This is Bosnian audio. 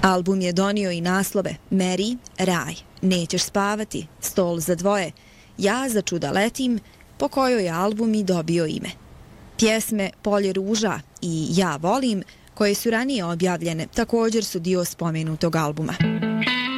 Album je donio i naslove Meri, Raj, Nećeš spavati, Stol za dvoje, Ja za čuda letim, po kojoj je album i dobio ime. Pjesme Polje ruža i Ja volim, koje su ranije objavljene, također su dio spomenutog albuma.